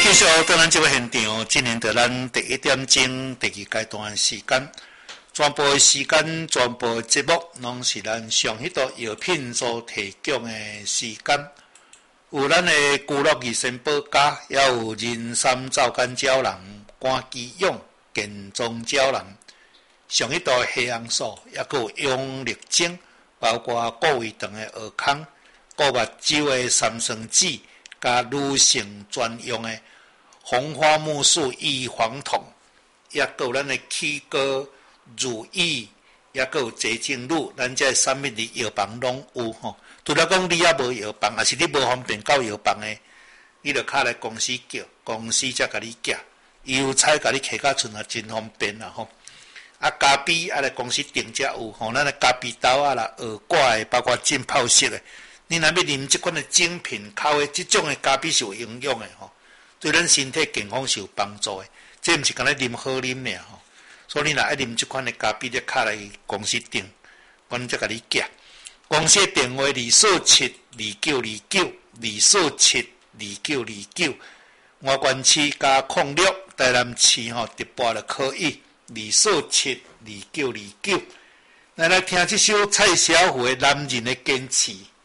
继续到咱这个现场，今年到咱第1点钟第2阶段的时间，全部的时间、全部的节目，拢是咱上迄道药品所提供的时间。有咱的居乐益生保家，也有人参皂苷胶囊、肝肌勇、健壮胶囊，上迄道黑红素，也佫有用力精，包括顾胃肠的蚵康、顾目睭的三酸酯，加女性专用的红花木素预防痛，也佫有咱的起膏、乳液，也佫有洁净乳，咱这产品伫药房拢有吼。除了讲你也无药房，也是你无方便到药房的，你著敲来公司叫，公司才甲你寄，邮差甲你摕到厝啊，真方便啦吼。啊，咖啡啊来公司订才有吼，咱的咖啡豆啊啦、耳挂的，包括浸泡式的，你若要啉即款的精品口的，即种的咖啡是有营养的吼，对咱身体健康是有帮助的。这毋是干咧啉好啉尔吼，所以你若爱啉即款的咖啡，你敲来公司订，阮才甲你寄。公司的电话2472929，2472929，外关市加06，台南市吼直拨就可以，2472929。来听这首蔡小虎的《男人的坚持》。